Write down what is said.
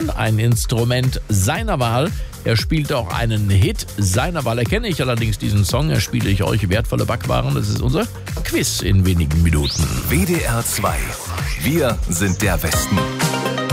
Saxophon, ein Instrument seiner Wahl. Er spielt auch einen Hit seiner Wahl. Erkenne ich allerdings diesen Song, erspiele ich euch wertvolle Backwaren. Das ist unser Quiz in wenigen Minuten. WDR 2. Wir sind der Westen.